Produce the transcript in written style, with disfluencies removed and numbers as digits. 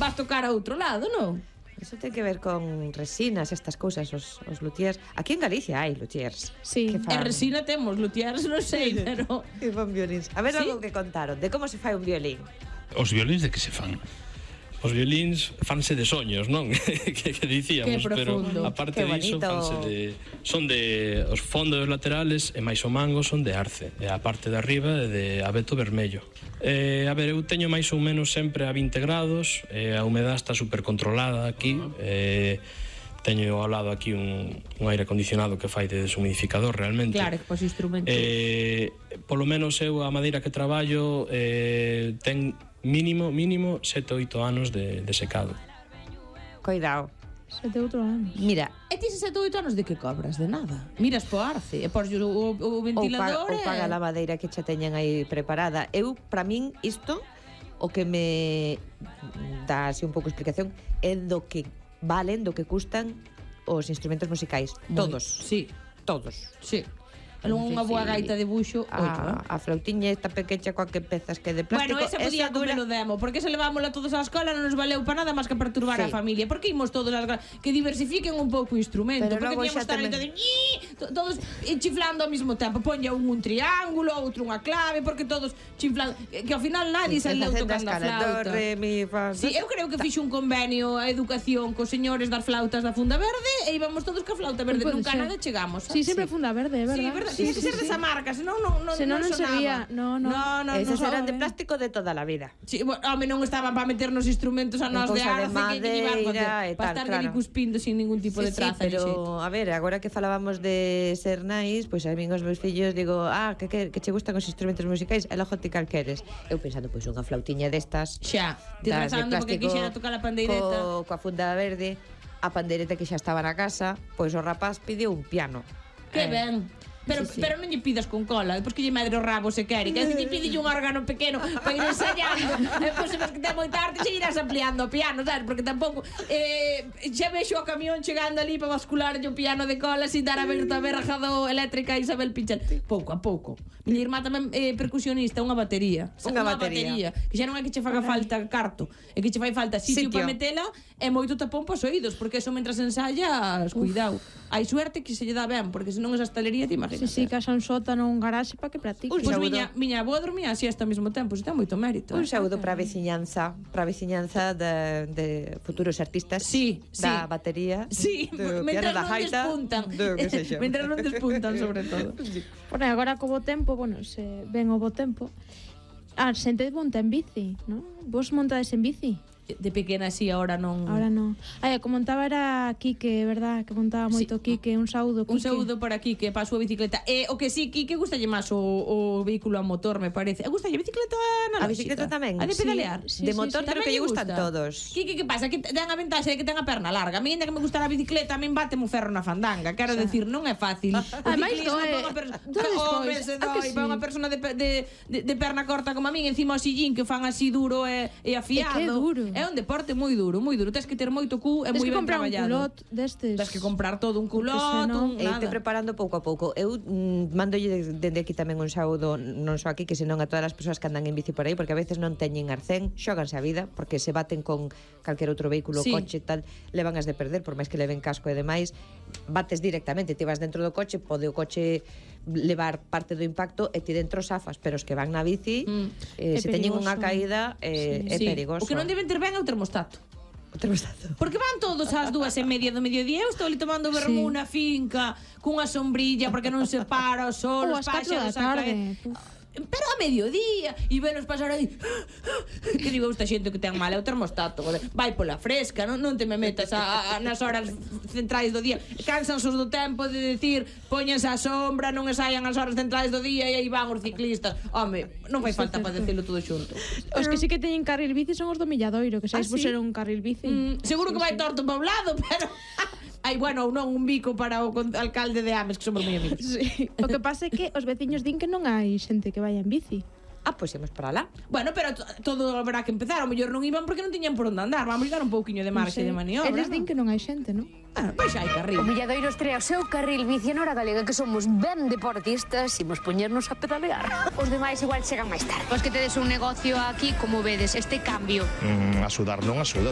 vas tocar a outro lado, non? Iso ten que ver con resinas, estas cousas, os luthiers. Aquí en Galicia hai luthiers. Sí. En resina temos, luthiers non sei, pero... Que fan violíns. A ver algo que contaron, de como se fai un violín. Os violíns de que se fan? Os violíns fanse de soños, non? que dicíamos, pero aparte diso son de os fondos laterales e máis o mango son de arce, e a parte de arriba é de abeto vermello. A ver, eu teño máis ou menos sempre a 20 grados, a humedade está super controlada aquí, teño ao lado aquí un aire acondicionado que fai de deshumidificador realmente. Claro, que pos instrumentos. Polo menos eu a madeira que traballo ten mínimo 7 ou 8 anos de secado. Cuidado. 7 ou 8 anos. Mira, E ti 7 ou 8 anos de que cobras? De nada. Miras po arce, e pos o ventilador ou paga a madeira que xa teñen aí preparada. Eu, para min, isto, o que me dá así un pouco explicación, é do que valen, do que custan os instrumentos musicais. Todos. Sí. Todos. Sí. Unha boa gaita de buxo, a flautiña esta pequecha coa que pezas que de plástico. Bueno, esa podía comer o demo, porque se levámola todos á escola non nos valeu para nada máis que perturbar a familia. Por que imos todos ás que diversifiquen un pouco o instrumento? Pero porque íamos estar aí todos chiflando ao mesmo tempo. Poña un triángulo, outro unha clave, porque todos chiflando, que ao final nadie saleu tocando a flauta. Sí, eu creo que fixo un convenio a educación cos señores das flautas da Funda Verde e íbamos todos ca flauta verde, nunca nada chegamos. Sí, sempre Funda Verde, é verdad. Sí, verdad. Tiene que ser desa marca, senón non sería. No. Eses eran de plástico de toda a vida. Sí, bueno, home, non estaban para meternos instrumentos a nós de arce, madeira e para estar ali cuspindo sin ningún tipo de traza. Pero, a ver, agora que falábamos de ser nais, pois a min os meus fillos digo, que che gustan os instrumentos musicais, e logo ti cal queres. Eu pensando, pois unha flautiña destas. Xa, ti pensando porque quixera tocar a pandeireta. Coa Funda Verde, a pandeireta que xa estaba na casa, pois o rapaz pediu un piano. Que ben. Pero non lle pidas con cola, depois que lle medre o rabo se quere, que se lle pide un órgano pequeno para ir ensayando, depois se que ten moita arte se irás ampliando o piano, sabes? Porque tampouco xa vexo o camión chegando ali para bascular o piano de cola sin dar aberto a berrajado eléctrica a Isabel Pichel, pouco a pouco. Miña irmá tamén percusionista, unha batería. Unha batería. Que xa non é que che faga falta carto, é que che fai falta sitio para metela e moito tapón para os oídos, porque eso mentras ensayas, cuidado. Hai suerte que se lle dá ben, porque senón esa estalería te imaginas. Sí, casa un sótano, un garaxe para que practique. Pois miña avó dormía así hasta ao mesmo tempo, se ten moito mérito. Un saúdo para a veciñanza de futuros artistas da batería, do piano da gaita, mentras non despuntan sobre todo. Bueno, agora co bo tempo, se ven o bo tempo, a xente monta en bici, non? Vos montades en bici? De pequena así, ahora non. Ahora non. Ai, que montaba era Quique, verdad? Que montaba moito Quique, un saúdo Quique. Un saúdo para Quique, para a súa bicicleta. O que sí, Quique gustalle máis o vehículo a motor, me parece. Gustalle a bicicleta analóxica. A bicicleta tamén. A de pedalear. De motor creo que lle gustan todos. Quique, que pasa? Que ten a ventaxa de que ten a perna larga. A mí, ainda que me gustara a bicicleta, a mí báteme o ferro na fandanga. Quero decir, non é fácil. Ademais, para unha persona de perna corta como a min, encima o sillín que fan así duro e afiado. É duro. É un deporte moi duro, moi duro. Tens que ter moito cu e moi ben traballado. Tens que comprar un culot destes. Tens que comprar todo un culot, e irte preparando pouco a pouco. Eu mandolle dende aquí tamén un saúdo, non só aquí, que senón a todas as persoas que andan en bici por aí, porque a veces non teñen arcén, xóganse a vida, porque se baten con calquer outro vehículo, coche, tal, levan as de perder, por máis que leven casco e demais, bates directamente, ti vas dentro do coche, pode o coche levar parte do impacto e ti dentro zafas, pero os que van na bici se teñen unha caída é perigoso. O que non deben ter ben é o termostato. Porque van todos ás 2:30 do mediodía. Eu estou ali tomando vermú na finca cunha sombrilla porque non se para o sol, os páxaros a caer. Pero a mediodía e venos pasar aí que digo, esta xente que ten mal é o termostato, vai pola fresca, non te me metas nas horas centrais do día. Cansanse do tempo de decir póñense á sombra, non saian as horas centrais do día e aí van os ciclistas. Home, non fai falta para decirlo todo xunto. Os que sí que teñen carril bici son os do Milladoiro, que sabes vos ser un carril bici. Seguro que vai torto para un lado, pero ai, bueno, ou non, un bico para o alcalde de Ames, que somos moi amigos. Sí. O que pasa é que os veciños din que non hai xente que vai en bici. Pois imos para lá. Bueno, pero todo habrá que empezar. O mellor non iban porque non tiñan por onde andar. Vamos dar un pouquiño de marxe de maniobra. Eles din que non hai xente, non? Pois hai carril. O Milladoiro estrea o seu carril bici en hora galega, que somos ben deportistas, imos poñernos a pedalear. Os demais igual chegan máis tarde. Pois que tedes un negocio aquí, como vedes, este cambio. Axudar non axuda.